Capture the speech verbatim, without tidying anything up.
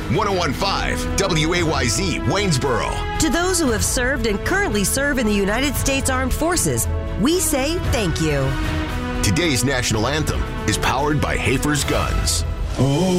ten fifteen W A Y Z, Waynesboro. To those who have served and currently serve in the United States Armed Forces, we say thank you. Today's national anthem is powered by Hafer's Guns. Oh.